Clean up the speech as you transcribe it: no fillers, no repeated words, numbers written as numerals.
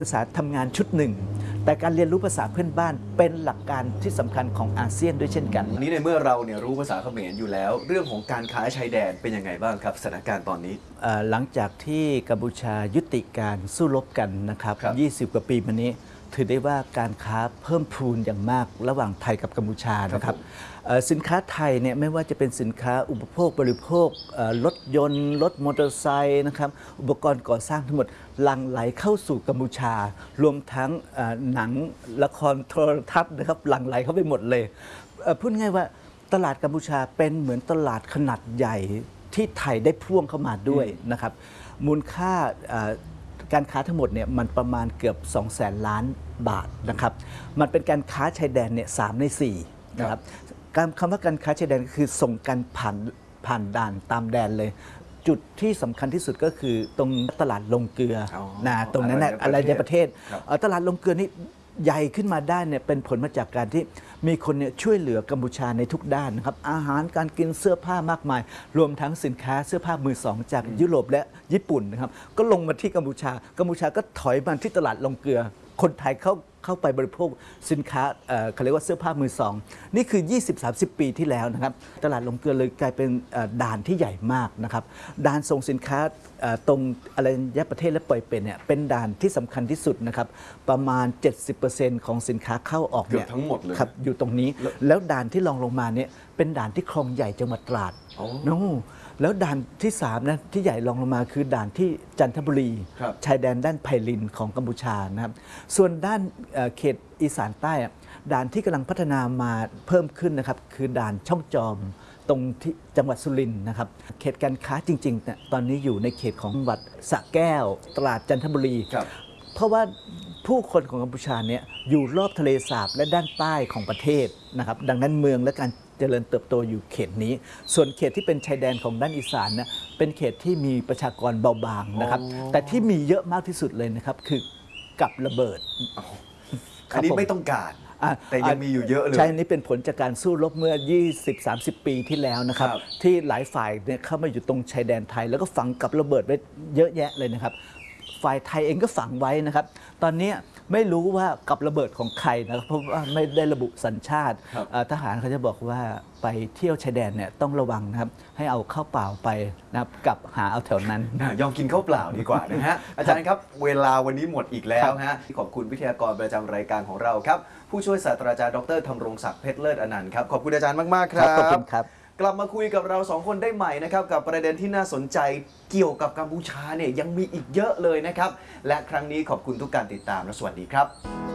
ภาษาทำงานชุดหนึ่งแต่การเรียนรู้ภาษาเพื่อนบ้านเป็นหลักการที่สำคัญของอาเซียนด้วยเช่นกันนี้ในเมื่อเราเนี่ยรู้ภาษาเขมรอยู่แล้วเรื่องของการค้าชายแดนเป็นยังไงบ้างครับสถานการณ์ตอนนี้หลังจากที่กัมพูชายุติการสู้รบกันนะครับ20 กว่าปีมานี้ถือได้ว่าการค้าเพิ่มพูนอย่างมากระหว่างไทยกับกัมพูชานะครับสินค้าไทยเนี่ยไม่ว่าจะเป็นสินค้าอุปโภคบริโภครถยนต์รถมอเตอร์ไซค์นะครับอุปกรณ์ก่อสร้างทั้งหมดหลั่งไหลเข้าสู่กัมพูชารวมทั้งหนังละครโทรทัศน์นะครับหลั่งไหลเข้าไปหมดเลยพูดง่ายว่าตลาดกัมพูชาเป็นเหมือนตลาดขนาดใหญ่ที่ไทยได้พ่วงเข้ามาด้วยนะครับมูลค่าการค้าทั้งหมดเนี่ยมันประมาณเกือบ200,000 ล้านบาทนะครับมันเป็นการค้าชายแดนเนี่ย3 ใน 4นะครับคำว่าการค้าชายแดนก็คือส่งกันผ่านด่านตามแดนเลยจุดที่สำคัญที่สุดก็คือตรงตลาดลงเกลือนะตรงนั้นแหละอะไรในประเทศตลาดลงเกลือนี่ใหญ่ขึ้นมาได้เนี่ยเป็นผลมาจากการที่มีคนเนี่ยช่วยเหลือกัมพูชาในทุกด้านนะครับอาหารการกินเสื้อผ้ามากมายรวมทั้งสินค้าเสื้อผ้ามือสองจากยุโรปและญี่ปุ่นนะครับก็ลงมาที่กัมพูชาก็ถอยมาที่ตลาดลงเกลือคนไทยเข้าไปบริโภคสินค้าเขาเรียกว่าเสื้อผ้ามือสองนี่คือ 20-30 ปีที่แล้วนะครับตลาดลงเกลือเลยกลายเป็นด่านที่ใหญ่มากนะครับด่านส่งสินค้าตรงอรัญญประเทศและปล่อยเป็ดเนี่ยเป็นด่านที่สำคัญที่สุดนะครับประมาณ 70% ของสินค้าเข้าออกเนี่ยทั้งหมดเลยครับอยู่ตรงนี้แล้วด่านที่ลงมาเนี่ยเป็นด่านที่คลองใหญ่จังหวัดตราดแล้วด่านที่3นะที่ใหญ่รองลงมาคือด่านที่จันทบุรีชายแดนด้านไพลินของกัมพูชานะครับส่วนด้านเขตอีสานใต้ด่านที่กำลังพัฒนามาเพิ่มขึ้นนะครับคือด่านช่องจอมตรงที่จังหวัดสุรินทร์นะครับเขตการค้าจริงๆเนี่ยตอนนี้อยู่ในเขตของจังหวัดสระแก้วตราดจันทบุรีเพราะว่าผู้คนของกัมพูชาเนี่ยอยู่รอบทะเลสาบและด้านใต้ของประเทศนะครับดังนั้นเมืองและการเจริญเติบโตอยู่เขตนี้ส่วนเขตที่เป็นชายแดนของด้านอีสานนะเป็นเขตที่มีประชากรเบาบางนะครับแต่ที่มีเยอะมากที่สุดเลยนะครับคือกับระเบิดอันนี้ไม่ต้องการแต่ยังมีอยู่เยอะเลยใช่นี่เป็นผลจากการสู้รบเมื่อ 20-30 ปีที่แล้วนะครับที่หลายฝ่ายเนี่ยเข้ามาอยู่ตรงชายแดนไทยแล้วก็ฝังกับระเบิดไว้เยอะแยะเลยนะครับฝ่ายไทยเองก็ฝังไว้นะครับตอนนี้ไม่รู้ว่ากับระเบิดของใครนะครับเพราะว่าไม่ได้ระบุสัญชาติทหารเขาจะบอกว่าไปเที่ยวชายแดนเนี่ยต้องระวังนะครับให้เอาข้าวเปล่าไปนะครับกับหาเอาแถวนั้นยอมกินข้าวเปล่าดีกว่านะฮะอาจารย์ครับเวลาวันนี้หมดอีกแล้วฮะขอบคุณวิทยากรประจำรายการของเราครับผู้ช่วยศาสตราจารย์ดร.ธำรงศักดิ์เพชรเลิศอนันต์ครับขอบคุณอาจารย์มากๆครับขอบคุณครับกลับมาคุยกับเรา2 คนได้ใหม่นะครับกับประเด็นที่น่าสนใจเกี่ยวกับกัมพูชาเนี่ยยังมีอีกเยอะเลยนะครับและครั้งนี้ขอบคุณทุกการติดตามและสวัสดีครับ